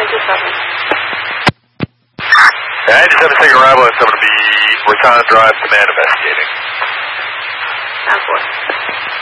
I just have a second arrival and someone to be Raton Drive Command investigating. 10-4.